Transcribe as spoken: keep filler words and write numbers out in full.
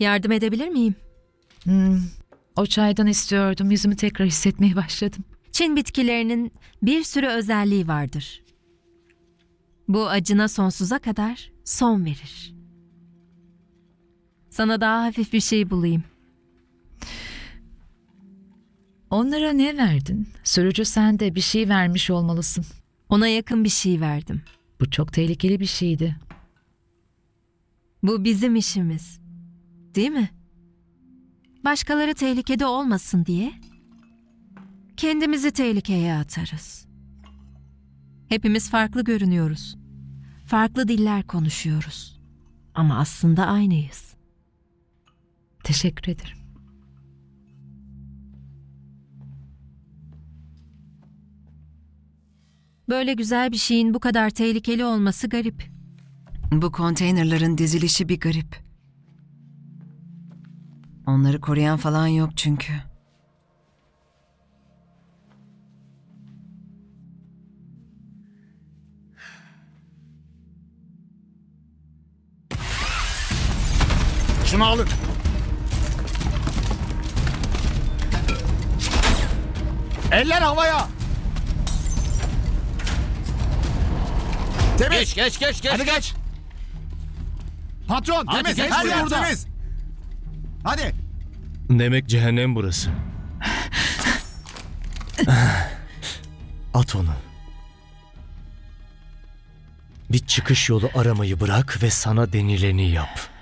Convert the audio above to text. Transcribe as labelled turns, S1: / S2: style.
S1: Yardım edebilir miyim?
S2: Hmm, o çaydan istiyordum. Yüzümü tekrar hissetmeye başladım.
S1: Çin bitkilerinin bir sürü özelliği vardır. Bu acına sonsuza kadar son verir. Sana daha hafif bir şey bulayım.
S2: Onlara ne verdin? Sürücü sen de bir şey vermiş olmalısın.
S1: Ona yakın bir şey verdim.
S2: Bu çok tehlikeli bir şeydi.
S1: Bu bizim işimiz. Değil mi? Başkaları tehlikede olmasın diye kendimizi tehlikeye atarız. Hepimiz farklı görünüyoruz. Farklı diller konuşuyoruz. Ama aslında aynıyız.
S2: Teşekkür ederim.
S1: Böyle güzel bir şeyin bu kadar tehlikeli olması garip.
S3: Bu konteynerların dizilişi bir garip. Onları koruyan falan yok çünkü.
S4: Şunu alın. Eller havaya. Temiz.
S5: Geç geç geç geç.
S4: Hadi geç. Patron
S5: Hadi
S4: temiz.
S5: geç
S4: Her yer
S5: burada.
S4: temiz. Hadi.
S5: Demek cehennem burası. At onu. Bir çıkış yolu aramayı bırak ve sana denileni yap.